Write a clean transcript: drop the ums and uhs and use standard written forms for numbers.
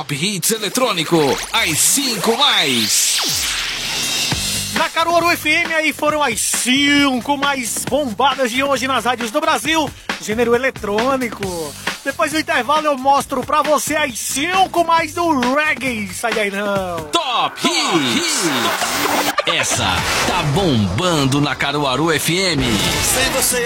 Top Hits Eletrônico, às 5 mais. Na Caruaru FM aí foram as 5 mais bombadas de hoje nas rádios do Brasil, gênero eletrônico. Depois do intervalo eu mostro pra você as 5 mais do reggae. Sai daí não. Top Hits. Essa tá bombando na Caruaru FM. Sem você